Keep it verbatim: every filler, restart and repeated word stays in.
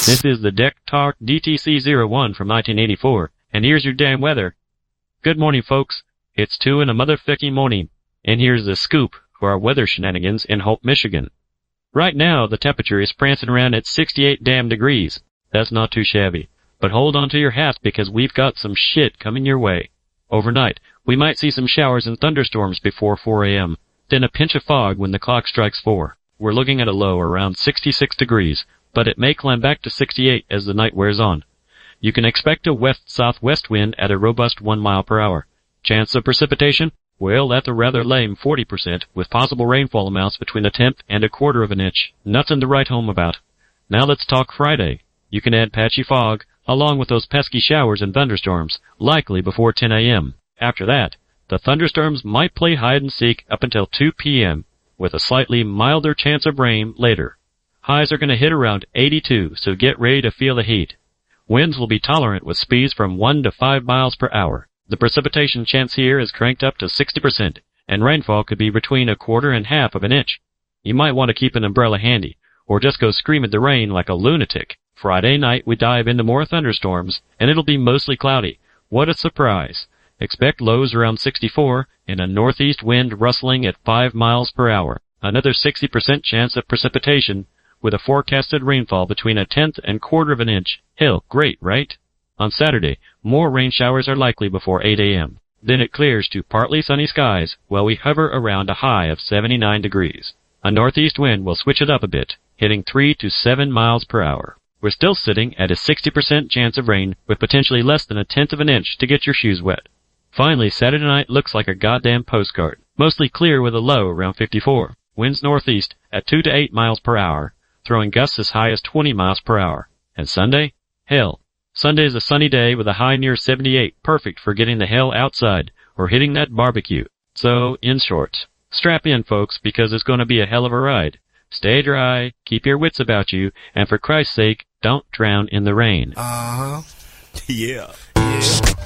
This is the Deck Talk D T C zero one from nineteen eighty-four, and here's your damn weather. Good morning, folks. It's two in a motherfucking morning, and here's the scoop for our weather shenanigans in Hope, Michigan. Right now, the temperature is prancing around at sixty-eight damn degrees. That's not too shabby. But hold on to your hats because we've got some shit coming your way. Overnight, we might see some showers and thunderstorms before four a m, then a pinch of fog when the clock strikes four. We're looking at a low around sixty-six degrees, but it may climb back to sixty-eight as the night wears on. You can expect a west-southwest wind at a robust one mile per hour. Chance of precipitation? Well, that's a rather lame forty percent, with possible rainfall amounts between a tenth and a quarter of an inch. Nothing to write home about. Now let's talk Friday. You can add patchy fog, along with those pesky showers and thunderstorms, likely before ten a m. After that, the thunderstorms might play hide-and-seek up until two p m, with a slightly milder chance of rain later. Highs are going to hit around eighty-two, so get ready to feel the heat. Winds will be tolerant with speeds from one to five miles per hour. The precipitation chance here is cranked up to sixty percent, and rainfall could be between a quarter and half of an inch. You might want to keep an umbrella handy, or just go scream at the rain like a lunatic. Friday night we dive into more thunderstorms, and it'll be mostly cloudy. What a surprise. Expect lows around sixty-four, and a northeast wind rustling at five miles per hour. Another sixty percent chance of precipitation, with a forecasted rainfall between a tenth and quarter of an inch. Hell, great, right? On Saturday, more rain showers are likely before eight a m. Then it clears to partly sunny skies, while we hover around a high of seventy-nine degrees. A northeast wind will switch it up a bit, hitting three to seven miles per hour. We're still sitting at a sixty percent chance of rain, with potentially less than a tenth of an inch to get your shoes wet. Finally, Saturday night looks like a goddamn postcard. Mostly clear with a low around fifty-four. Winds northeast at two to eight miles per hour, throwing gusts as high as twenty miles per hour. And Sunday? Hell. Sunday is a sunny day with a high near seventy-eight, perfect for getting the hell outside, or hitting that barbecue. So, in short, strap in, folks, because it's going to be a hell of a ride. Stay dry, keep your wits about you, and for Christ's sake, don't drown in the rain. Uh-huh. Yeah. Yeah.